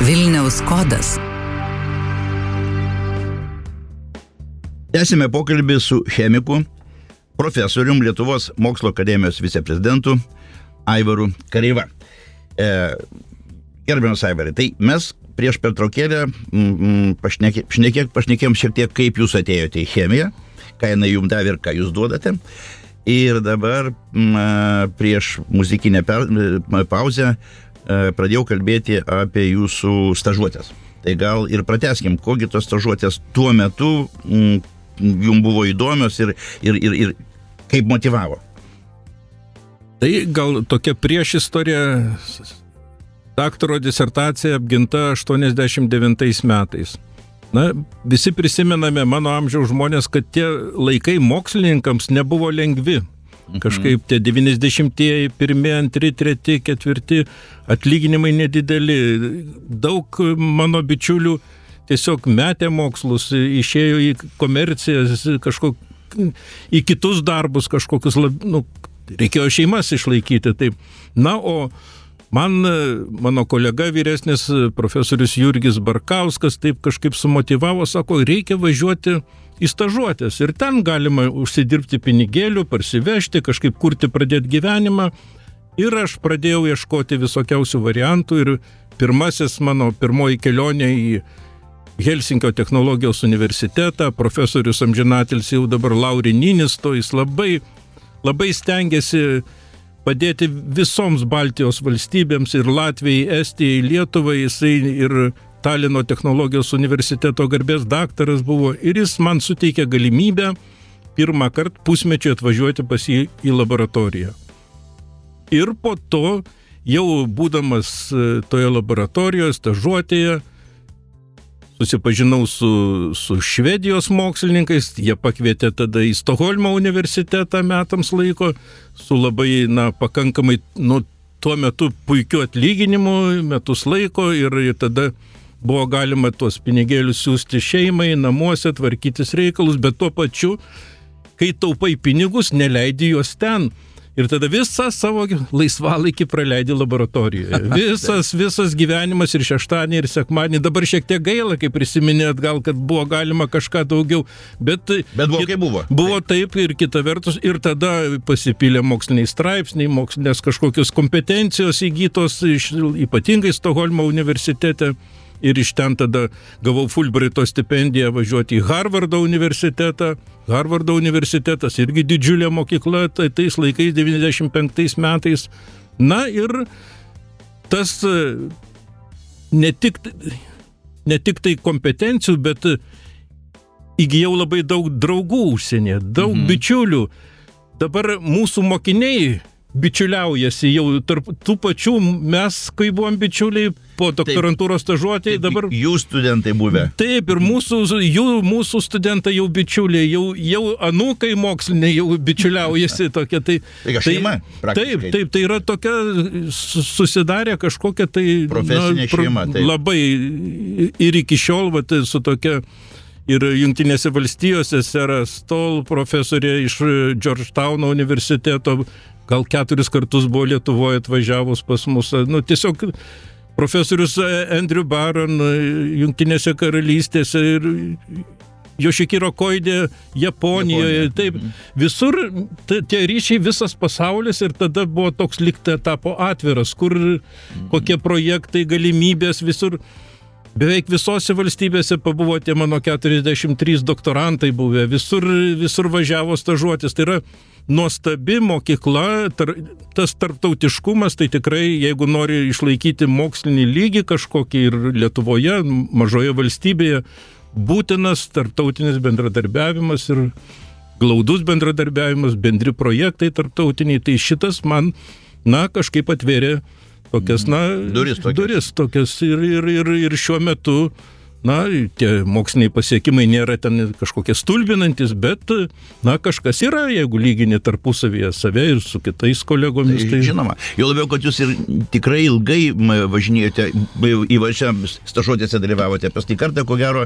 Vilniaus kodas. Tęsime pokalbį su chemiku, profesorium Lietuvos mokslo akademijos viceprezidentu Aivaru Kareiva. Gerbiamas Aivarai, tai mes prieš pertraukėlę pašnekėjom šiek tiek, kaip jūs atėjote į chemiją, ką jinai jums davė ir ką jūs duodate. Ir dabar prieš muzikinę pauzę pradėjau kalbėti apie jūsų stažuotės. Tai gal ir pratęskim, kogi tos stažuotės tuo metu jums buvo įdomios ir kaip motyvavo. Tai gal tokia priešistorija. Daktaro disertacija apginta 89 metais. Na, visi prisimename mano amžiaus žmonės, kad tie laikai mokslininkams nebuvo lengvi. Kažkaip tie 90-ieji, 1, 2, 3, 4 atlyginimai nedideli. Daug mano bičiulių tiesiog metė mokslus, išėjo į komercijas, į kitus darbus kažkokius, reikėjo šeimas išlaikyti. Taip. Na, o mano kolega vyresnis profesorius Jurgis Barkauskas taip kažkaip sumotyvavo, sako, reikia važiuoti į stažuotės ir ten galima užsidirbti pinigėlių, parsivežti, kažkaip kurti, pradėti gyvenimą. Ir aš pradėjau ieškoti visokiausių variantų ir pirmoji kelionė į Helsinkio technologijos universitetą, profesorius amžinatilsį jau dabar Laurininis, to jis labai stengiasi padėti visoms Baltijos valstybėms ir Latvijai, Estijai, Lietuvai, jisai ir Talino technologijos universiteto garbės daktaras buvo ir jis man suteikė galimybę pirmą kartą pusmečiui atvažiuoti pas jį į laboratoriją. Ir po to, jau būdamas toje laboratorijoje, stažuotėje, susipažinau su Švedijos mokslininkais, jie pakvietė tada į Stokholmo universitetą metams laiko, su labai, pakankamai, tuo metu puikiu atlyginimu, metus laiko ir tada buvo galima tuos pinigėlius siūsti šeimai, namuose, tvarkytis reikalus, bet tuo pačiu, kai taupai pinigus, neleidi juos ten. Ir tada visą savo laisvalaikį praleidi laboratorijoje. Visas gyvenimas ir šeštadienį, ir sekmadienį. Dabar šiek tiek gaila, kai prisiminėt gal, kad buvo galima kažką daugiau. Bet buvo kaip buvo. Buvo taip ir kita vertus. Ir tada pasipylė moksliniai straipsniai, mokslinės kažkokios kompetencijos įgytos, ypatingai Stokholmo universitete. Ir iš ten tada gavau Fulbrighto stipendiją važiuoti į Harvardo universitetą. Harvardo universitetas irgi didžiulė mokykla, tais laikais 95 metais. Na ir tas ne tik tai kompetencijų, bet įgijau labai daug draugų užsienyje, daug bičiulių. Dabar mūsų mokiniai bičiuliaujasi jau tarp tų pačių, mes, kai buvom bičiuliai, po doktorantūros stažuotėje, dabar... Jų studentai buvę. Taip, ir mūsų studentai jau bičiuliai, jau anūkai moksliniai jau bičiuliaujasi tokia. Tai šeima, praktiškai. Taip, tai yra tokia, susidarė kažkokia tai... Profesinė šeima, taip. Labai ir iki šiol, su tokia... Ir Jungtinėse valstijose Sarah Stoll, profesorė iš Georgetowno universiteto, gal 4 kartus buvo Lietuvoje atvažiavus pas mus. Tiesiog profesorius Andrew Barron Jungtinėse karalystėse ir Yoshikiro Koide Japonijoje. Taip, visur tie ryšiai, visas pasaulis ir tada buvo toks likta etapo atviras, kur kokie projektai, galimybės visur. Beveik visose valstybėse pabuvo tie mano 43 doktorantai buvę, visur važiavo stažuotis. Tai yra nuostabi mokykla, tas tarptautiškumas, tai tikrai, jeigu nori išlaikyti mokslinį lygį kažkokį ir Lietuvoje, mažoje valstybėje, būtinas tarptautinis bendradarbiavimas ir glaudus bendradarbiavimas, bendri projektai tarptautiniai. Tai šitas man, kažkaip atvėrė tokias, duris tokias ir šiuo metu, tie moksliniai pasiekimai nėra ten kažkokie stulbinantis, bet, kažkas yra, jeigu lygini tarpusavyje save ir su kitais kolegomis. Tai žinoma, jau labiau, kad jūs ir tikrai ilgai važinėjote, įvairiose stažuotėse dalyvavote. Paskutinį kartą, ko gero,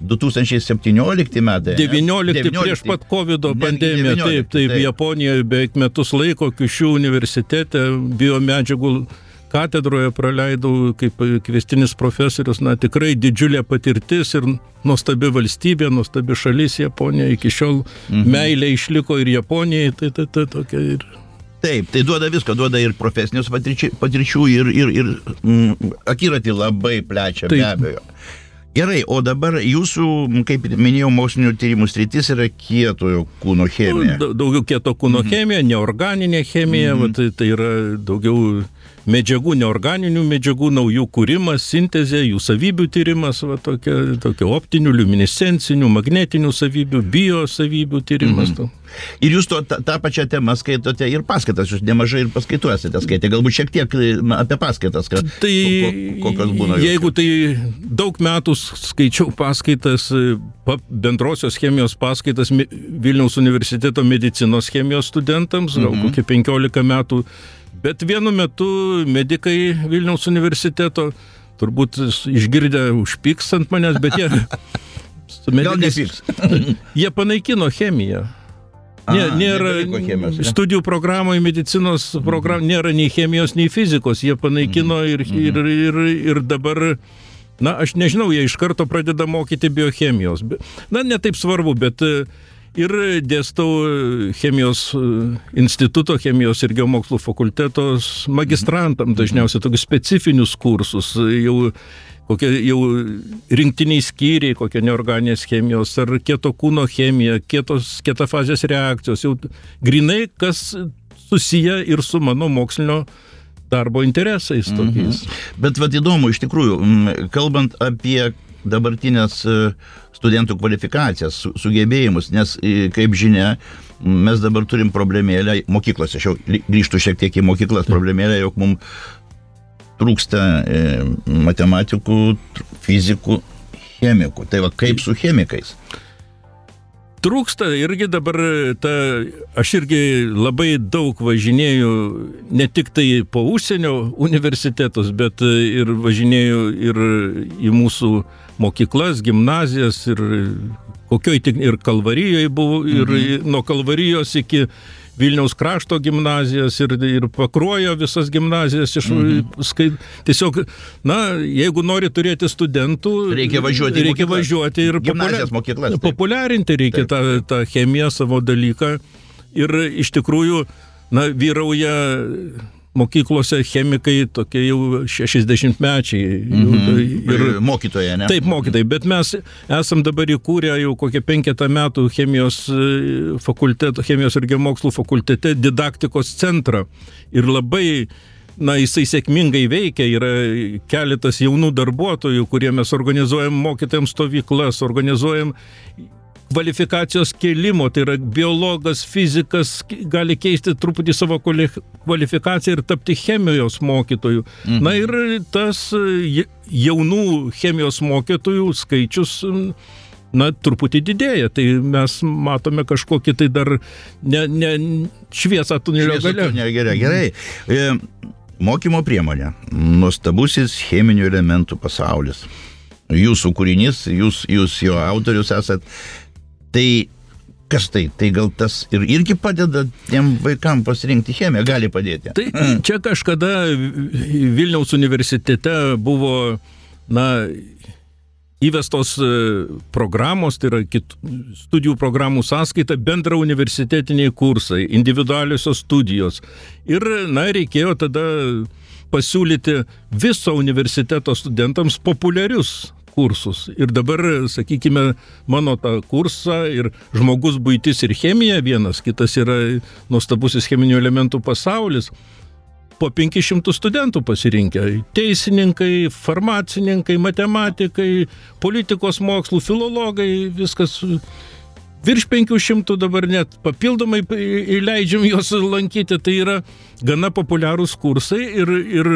2017 metai. 19 prieš pat COVID pandemiją. Taip, Japonijoje beveik metus laiko, Kyushu universitete, biomedžiagų katedroje praleidau kaip kviestinis profesorius, na tikrai didžiulė patirtis ir nuostabi valstybė, nuostabi šalis Japonija, iki šiol meilė išliko ir Japonijai, tai tokia ir... Taip, tai duoda visko, duoda ir profesinius patirčių, ir akiratį labai plečia, be abejo. Gerai, o dabar jūsų, kaip minėjau, mokslinių tyrimų sritis yra kietojo kūno chemija. Daugiau kieto kūno chemija, neorganinė chemija, tai yra daugiau medžiagų, neorganinių medžiagų, naujų kūrimas, sintezė, jų savybių tyrimas, tokia optinių, liuminescencinių, magnetinių savybių, biosavybių tyrimas. Ir jūs tą pačią temą skaitote ir paskaitas, jūs nemažai ir paskaitų esate skaitę, galbūt šiek tiek apie paskaitas, kokios būna jūsų. Jeigu tai daug metų skaičiau paskaitas, bendrosios chemijos paskaitas Vilniaus universiteto medicinos chemijos studentams, gal kokie 15 metų, bet vienu metu medikai Vilniaus universiteto turbūt išgirdę užpyks ant manęs, bet jie... Gal nepyks. Jie panaikino chemiją. Nėra studijų programoje, medicinos programoje, nėra nei chemijos, nei fizikos. Jie panaikino ir dabar, na, aš nežinau, jie iš karto pradeda mokyti biochemijos. Na, ne taip svarbu, bet ir dėstau chemijos instituto, chemijos ir geomokslų fakultetos magistrantam, dažniausiai tokius specifinius kursus, jau rinktiniai skyriai, kokie neorganinės chemijos, ar kieto kūno chemija, kietafazės reakcijos, jau grinai, kas susiję ir su mano mokslinio darbo interesais tokiais. Bet įdomu, iš tikrųjų, kalbant apie dabartinės studentų kvalifikacijas, sugebėjimus, nes, kaip žinia, mes dabar turim problemėlę mokyklose, aš jau grįžtu šiek tiek į mokyklas, problemėlę, jog mums trūksta matematikų, fizikų, chemikų. Tai kaip su chemikais? Trūksta irgi dabar, aš irgi labai daug važinėjau, ne tik tai po užsienio universitetus, bet ir važinėjau ir į mūsų mokyklas, gimnazijas, ir Kalvarijoje buvo, ir nuo Kalvarijos iki Vilniaus krašto gimnazijas ir Pakruojo visas gimnazijas. Tiesiog, na, jeigu nori turėti studentų, reikia važiuoti ir populiarinti reikia tą chemiją, savo dalyką. Ir iš tikrųjų, na, vyrauja mokyklose chemikai tokie jau 60-mečiai. Ir mokytojai, ne? Taip, mokytojai, bet mes esam dabar įkūrę jau kokie 5 metų chemijos ir geomokslų fakultete didaktikos centrą. Ir labai, na, jisai sėkmingai veikia, yra keletas jaunų darbuotojų, kurie mes organizuojam mokytojams stovyklas, organizuojam kvalifikacijos kėlimo, tai yra biologas, fizikas gali keisti truputį savo kvalifikaciją ir tapti chemijos mokytojų. Na ir tas jaunų chemijos mokytojų skaičius, na, truputį didėja. Tai mes matome kažkokį tai dar šviesą tunelio gale. Gerai. Mokymo priemonė. Nuostabusis cheminių elementų pasaulis. Jūsų kūrinys, jūs jo autorius esat. Tai kas tai? Tai gal tas irgi padeda tiem vaikam pasirinkti chemiją, gali padėti? Tai čia kažkada Vilniaus universitete buvo, na, įvestos programos, tai yra studijų programų sąskaita, bendra universitetiniai kursai, individualiosios studijos. Ir, na, reikėjo tada pasiūlyti viso universiteto studentams populiarius kursus. Ir dabar, sakykime, mano tą kursą ir žmogus, buitis ir chemija vienas, kitas yra nuostabusis cheminių elementų pasaulis, po 500 studentų pasirinkę. Teisininkai, farmacininkai, matematikai, politikos mokslų, filologai, viskas virš 500 dabar net papildomai įleidžiam juos lankyti. Tai yra gana populiarūs kursai ir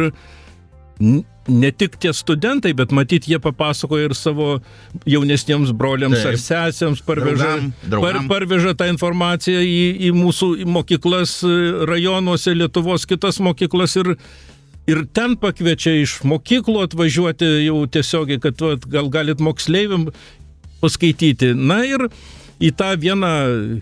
ne tik tie studentai, bet matyt, jie papasakoja ir savo jaunesniems broliams ar sesėms, parveža tą informaciją į mūsų mokyklas rajonuose, Lietuvos kitas mokyklas ir ten pakviečia iš mokyklų atvažiuoti jau tiesiogiai, kad gal galit moksleiviam paskaityti. Na ir į tą vieną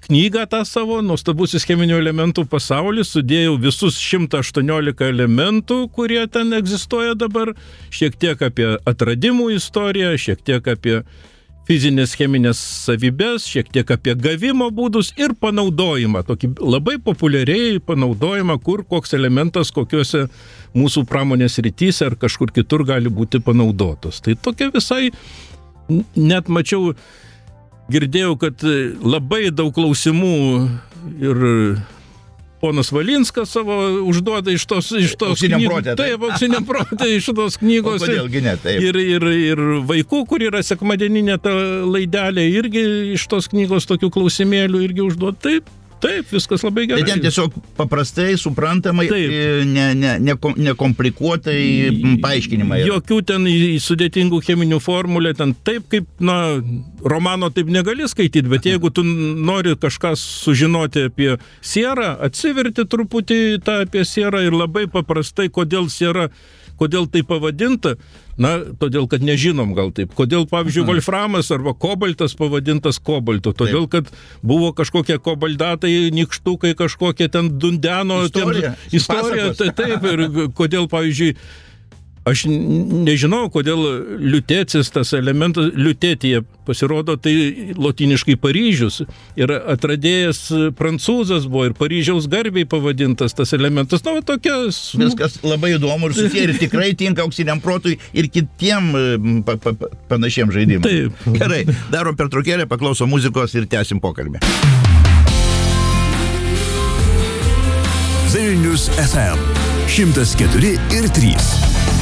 knygą tą savo, nuostabusis cheminių elementų pasaulis, sudėjau visus 118 elementų, kurie ten egzistuoja dabar, šiek tiek apie atradimų istoriją, šiek tiek apie fizinės cheminės savybės, šiek tiek apie gavimo būdus ir panaudojimą, tokį labai populiariai panaudojimą, kur koks elementas kokiuose mūsų pramonės rytise ar kažkur kitur gali būti panaudotas. Tai tokia visai, net mačiau, girdėjau, kad labai daug klausimų ir ponas Valinskas savo užduoda iš tos knygos. Taip, auksiniam protė iš tos knygos. O kodėlgi ne, taip. Ir vaikų, kur yra sekmadieninė ta laidelė, irgi iš tos knygos tokių klausimėlių irgi užduoda. Taip, viskas labai gerai. Tai ten tiesiog paprastai, suprantamai, nekomplikuotai paaiškinimai. Jokių ten sudėtingų cheminių formulė, ten taip kaip, romano taip negali skaityti, bet jeigu tu nori kažką sužinoti apie sierą, atsiverti truputį tą apie sierą ir labai paprastai, kodėl siera, kodėl tai pavadinta, todėl, kad nežinom gal taip. Kodėl, pavyzdžiui, wolframas arba kobaltas pavadintas kobaltu? Todėl, kad buvo kažkokie kobaldatai, nykštukai, kažkokie ten dundeno. Istorija. Taip, ir kodėl, pavyzdžiui, aš nežinau, kodėl liutecis, tas elementas, liutetija pasirodo, tai lotyniškai Paryžius. Ir atradėjas prancūzas buvo ir Paryžiaus garbiai pavadintas tas elementas. Viskas labai įdomu ir susiję ir tikrai tinka auksiniam protui ir kitiem panašiem žaidimam. Taip. Gerai, darom pertraukėlę, paklausom muzikos ir tęsim pokalbį. Vilnius FM 104 ir 3.